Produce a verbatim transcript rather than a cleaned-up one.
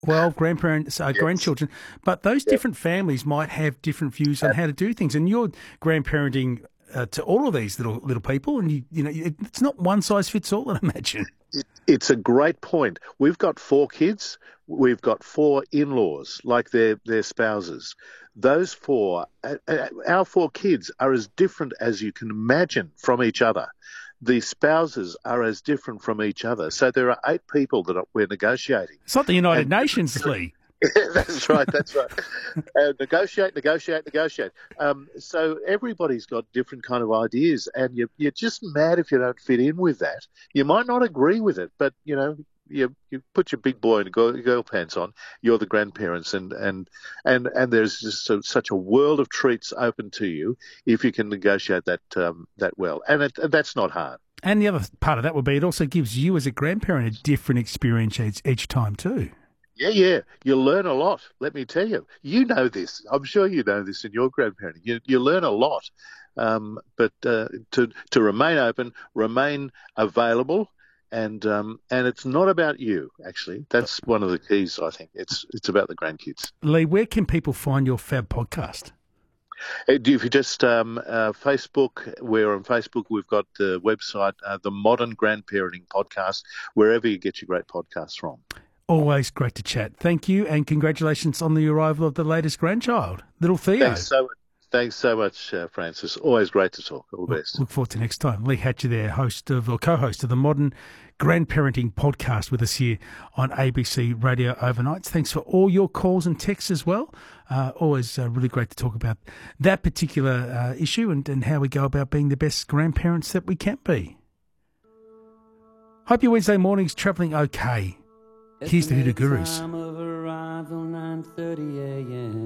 well, grandparents, uh, Yes. grandchildren, but those Yep. different families might have different views on how to do things. And you're grandparenting uh, to all of these little little people, and you you know it, it's not one size fits all. I imagine. It, it's a great point. We've got four kids. We've got four in-laws, like their their spouses. Those four, uh, uh, our four kids are as different as you can imagine from each other. The spouses are as different from each other. So there are eight people that we're negotiating. It's not the United And- Nations, Lee. That's right, that's right. Uh, negotiate, negotiate, negotiate. Um, so everybody's got different kind of ideas, and you, you're just mad if you don't fit in with that. You might not agree with it, but, you know, you you put your big boy and girl, girl pants on, you're the grandparents, and, and, and, and there's just so, such a world of treats open to you if you can negotiate that um, that well. And, it, and that's not hard. And the other part of that would be it also gives you as a grandparent a different experience each, each time too. Yeah, yeah. You learn a lot, let me tell you. You know this. I'm sure you know this in your grandparenting. You, you learn a lot. Um, but uh, to to remain open, remain available, and um, and it's not about you, actually. That's one of the keys, I think. It's it's about the grandkids. Lee, where can people find your Fab podcast? If you just um, uh, Facebook, we're on Facebook. We've got the website, uh, the Modern Grandparenting Podcast, wherever you get your great podcasts from. Always great to chat. Thank you, and congratulations on the arrival of the latest grandchild, little Theo. Thanks so much. Thanks so much, uh, Francis. Always great to talk. All the best. Look forward to next time. Lee Hatcher there, host of, or co-host of the Modern Grandparenting Podcast with us here on A B C Radio Overnights. Thanks for all your calls and texts as well. Uh, always uh, really great to talk about that particular uh, issue and, and how we go about being the best grandparents that we can be. Hope your Wednesday morning's travelling okay. Here's the Hoodoo Gurus. Time of arrival, nine thirty a.m.